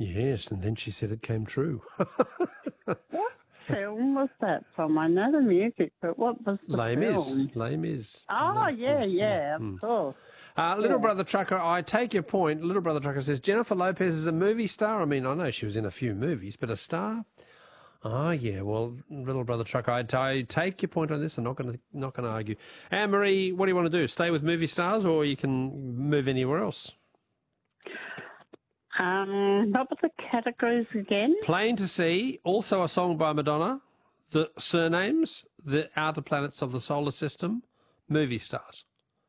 Yes, and then she said it came true. What film was that from? I know the music, but what was the Les film? Mis. Les Mis. Oh, yeah, of course. Little Brother Trucker, I take your point. Little Brother Trucker says, Jennifer Lopez is a movie star. I mean, I know she was in a few movies, but a star? Oh, yeah, well, Little Brother Trucker, I take your point on this. I'm not going to argue. Anne-Marie, what do you want to do? Stay with movie stars or you can move anywhere else? What were the categories again? Plain to See, also a song by Madonna, The Surnames, The Outer Planets of the Solar System, movie stars.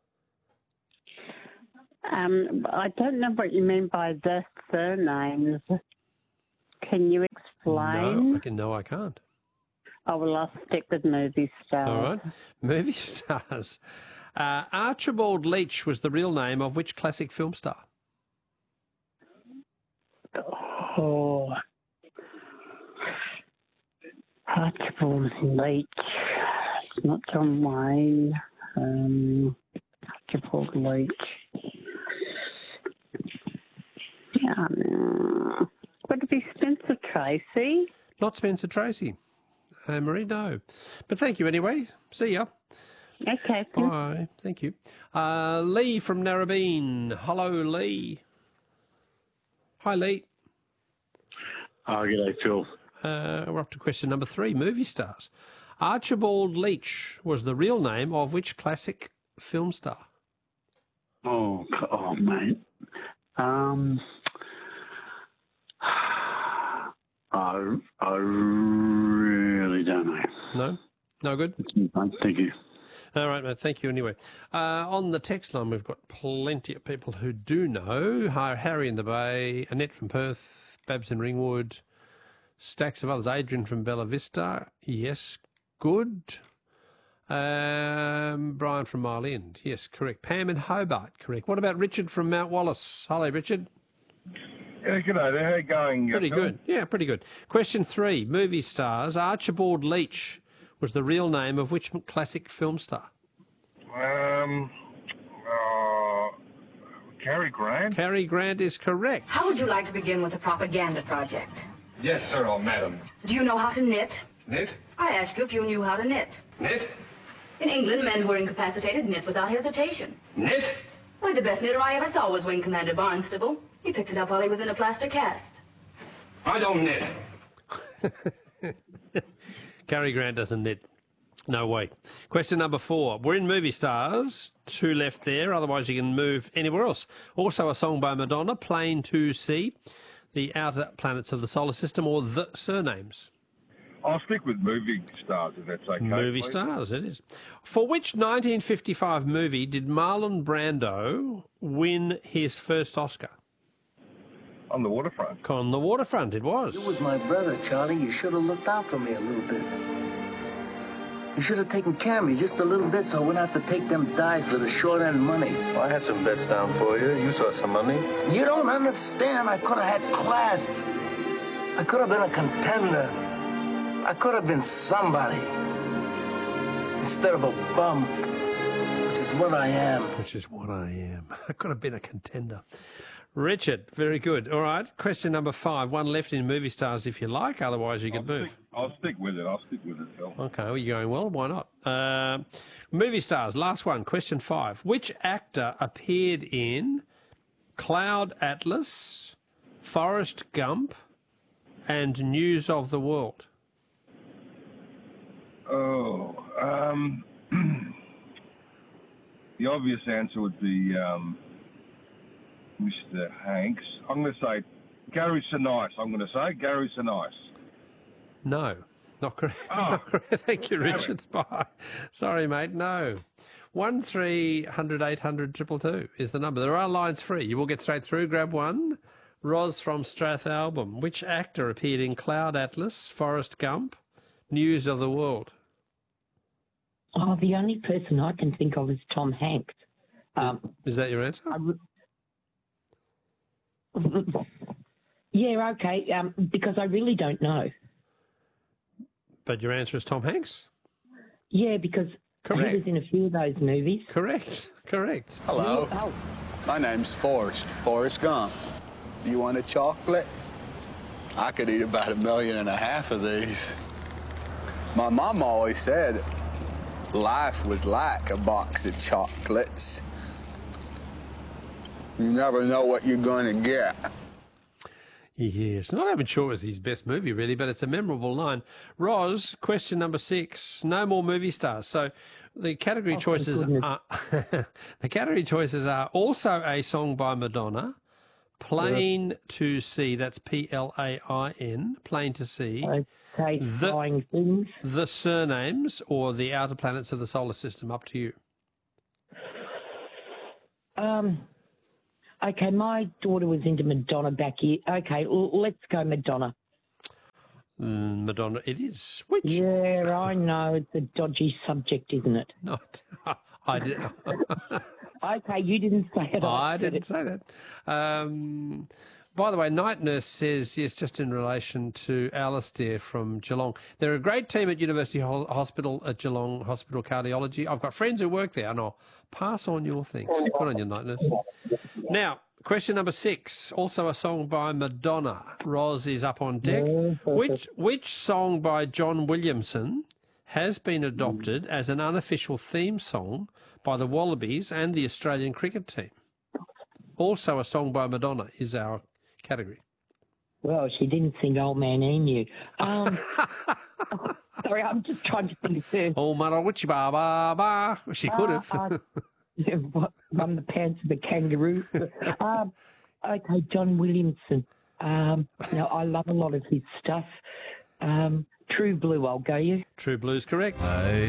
I don't know what you mean by the surnames. Can you explain? No, I can't. Oh, well, I'll stick with movie stars. All right. Movie stars. Archibald Leach was the real name of which classic film star? Oh, Archibald Leach. It's not John Wayne. Archibald Leach. Would it be Spencer Tracy? Not Spencer Tracy. Marie, no. But thank you anyway. See ya. Okay. Bye. Thank you. Lee from Narrabeen. Hello, Lee. Hi, Lee. Oh, g'day, Phil. We're up to question number 3, movie stars. Archibald Leach was the real name of which classic film star? Oh, mate. I really don't know. No? No good? Thank you. All right, mate. Thank you anyway. On the text line, we've got plenty of people who do know. Hi, Harry in the Bay, Annette from Perth, Babs in Ringwood, stacks of others. Adrian from Bella Vista. Yes, good. Brian from Mile End. Yes, correct. Pam in Hobart. Correct. What about Richard from Mount Wallace? Hello, Richard. Yeah, good day there. How you going? Pretty good. Yeah, pretty good. Question 3. Movie stars. Archibald Leach was the real name of which classic film star? Cary Grant. Cary Grant is correct. How would you like to begin with a propaganda project? Yes, sir, madam. Do you know how to knit? Knit? I asked you if you knew how to knit. Knit? In England, men who are incapacitated knit without hesitation. Knit? Why, the best knitter I ever saw was Wing Commander Barnstable. He picked it up while he was in a plaster cast. I don't knit. Cary Grant doesn't knit. No way. Question number 4. We're in movie stars. 2 left there. Otherwise, you can move anywhere else. Also a song by Madonna, Plain to See, The Outer Planets of the Solar System, or The Surnames. I'll stick with movie stars if that's okay. Movie please. stars, it is. For which 1955 movie did Marlon Brando win his first Oscar? On the waterfront. On the Waterfront, it was. You was my brother, Charlie. You should have looked out for me a little bit. You should have taken care of me just a little bit so I wouldn't have to take them dives for the short-end money. Well, I had some bets down for you. You saw some money. You don't understand. I could have had class. I could have been a contender. I could have been somebody instead of a bum, which is what I am. Which is what I am. I could have been a contender. Richard, very good. All right, question number 5. 1 left in movie stars if you like, otherwise you can move. I'll stick with it, Phil. Okay, well, you're going well. Why not? Movie stars, last one, question 5. Which actor appeared in Cloud Atlas, Forrest Gump, and News of the World? The obvious answer would be Mr. Hanks. I'm going to say Gary Sinise. Gary Sinise. No, not correct. Oh. Not correct. Thank you, Richard. Bye. Sorry, mate. No. 1300 800 222 is the number. There are lines free. You will get straight through. Grab one. Roz from Strathalbyn. Which actor appeared in Cloud Atlas, Forrest Gump, News of the World? Oh, the only person I can think of is Tom Hanks. Is that your answer? Yeah, okay, because I really don't know. But your answer is Tom Hanks? Yeah, because Correct. he was in a few of those movies. Correct. Hello. Oh. My name's Forrest Gump. Do you want a chocolate? I could eat about 1.5 million of these. My mom always said life was like a box of chocolates. You never know what you're going to get. Yes, not even sure it was his best movie, really, but it's a memorable line. Roz, question number 6. No more movie stars. So the category choices are the category choices are also a song by Madonna, Plain to See. That's Plain, Plain to See. Okay, Flying Things. The Surnames, or The Outer Planets of the Solar System. Up to you. Okay, my daughter was into Madonna back here. Okay, let's go Madonna. Madonna, it is. Which? Yeah, I know. It's a dodgy subject, isn't it? Not. I did. Okay, you didn't say it. I didn't say that. By the way, Night Nurse says, yes, just in relation to Alistair from Geelong. They're a great team at University Hospital at Geelong, Hospital Cardiology. I've got friends who work there, and I'll pass on your thanks. Good on you, Night Nurse. Now, question number 6, also a song by Madonna. Roz is up on deck. Which song by John Williamson has been adopted as an unofficial theme song by the Wallabies and the Australian cricket team? Also a song by Madonna is our category. Well, she didn't sing Old Man Emu. Sorry, I'm just trying to think of her. Oh, Marawichi ba ba ba. She could have. Run the pants of the kangaroo. Okay, John Williamson. Now, I love a lot of his stuff. True Blue, I'll go you. True Blue's correct. I